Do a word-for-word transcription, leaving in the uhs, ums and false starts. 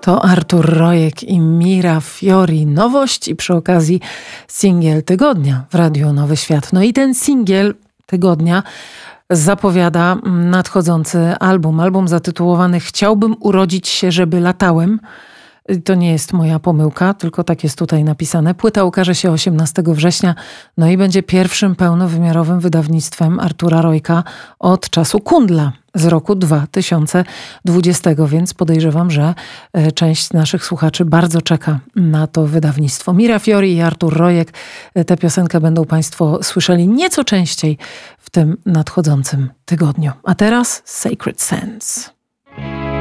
To Artur Rojek i Mira Fiori. Nowość i przy okazji singiel tygodnia w Radiu Nowy Świat. No i ten singiel tygodnia zapowiada nadchodzący album. Album zatytułowany Chciałbym urodzić się, żeby latałem. To nie jest moja pomyłka, tylko tak jest tutaj napisane. Płyta ukaże się osiemnastego września, no i będzie pierwszym pełnowymiarowym wydawnictwem Artura Rojka od czasu Kundla z roku dwa tysiące dwudziestego, więc podejrzewam, że część naszych słuchaczy bardzo czeka na to wydawnictwo. Mira Fiori i Artur Rojek. Tę piosenkę będą Państwo słyszeli nieco częściej w tym nadchodzącym tygodniu. A teraz Sacred Sense.